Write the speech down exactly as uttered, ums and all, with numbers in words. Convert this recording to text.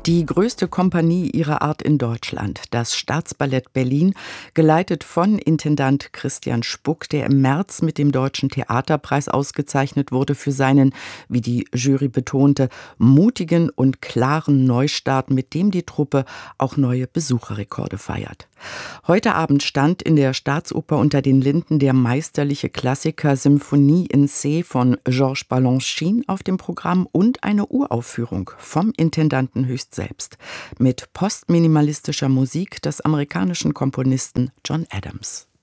Die größte Kompanie ihrer Art in Deutschland, das Staatsballett Berlin, geleitet von Intendant Christian Spuck, der im März mit dem Deutschen Theaterpreis ausgezeichnet wurde für seinen, wie die Jury betonte, mutigen und klaren Neustart, mit dem die Truppe auch neue Besucherrekorde feiert. Heute Abend stand in der Staatsoper Unter den Linden der meisterliche Klassiker Symphonie in C von Georges Balanchine auf dem Programm und eine Uraufführung vom Intendanten höchst selbst mit postminimalistischer Musik des amerikanischen Komponisten John Adams.